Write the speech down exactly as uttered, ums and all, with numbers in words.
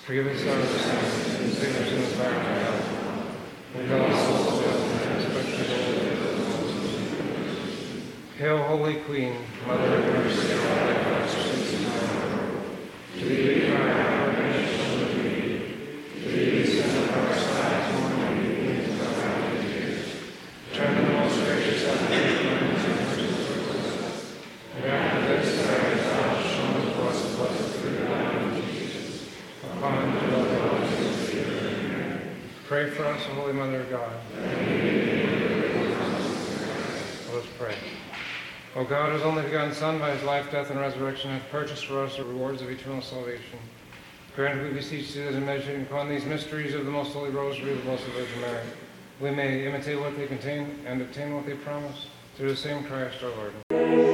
Forgive us our sins, and save us from the fire of hell. Lead all souls to heaven, especially those. Hail, Holy Queen, Mother of Mercy, all thy blessings and power. To thee we cry, our redemption of thee. To thee we send up our sighs, mourning and weeping in our valley of tears. Turn to the most gracious advocate, and after this, thy thou shown to us the blessed fruit of thy womb, Jesus. Upon whom dwell the blessings of thee. Pray for us, O Holy Mother of God. Let us pray. O God, whose only begotten Son, by his life, death, and resurrection, hath purchased for us the rewards of eternal salvation, grant, we beseech thee, that in meditating upon these mysteries of the most holy rosary of the Blessed Virgin Mary, we may imitate what they contain and obtain what they promise, through the same Christ our Lord.